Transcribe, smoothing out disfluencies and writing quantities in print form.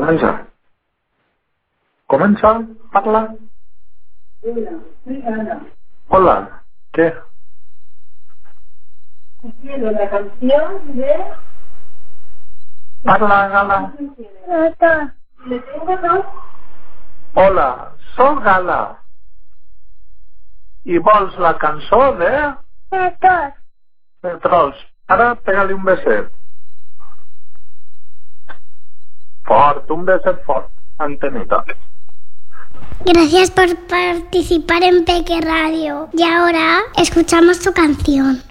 Comença. Comença, parla. Hola, soy Ana. Hola, ¿qué? Quiero la canción de... Parla, Gala. Le tengo dos. Hola, soc Gala. I vols la cançó de Trolls. Ara pega-li un beset. Fort, un beset fort. Antenita. Gracias por participar en Peque Radio. Y ahora escuchamos tu canción.